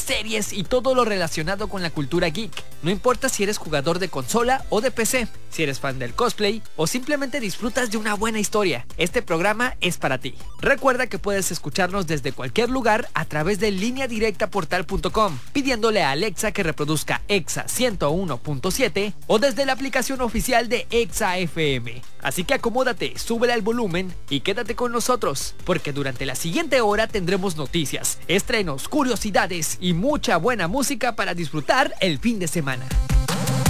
series y todo lo relacionado con la cultura geek. No importa si eres jugador de consola o de PC, si eres fan del cosplay o simplemente disfrutas de una buena historia, este programa es para ti. Recuerda que puedes escucharnos desde cualquier lugar a través de lineadirectaportal.com, pidiéndole a Alexa que reproduzca Exa 101.7 o desde la aplicación oficial de Exa FM. Así que acomódate, súbele al volumen y quédate con nosotros, porque durante la siguiente hora tendremos noticias, estrenos, curiosidades y mucha buena música para disfrutar el fin de semana.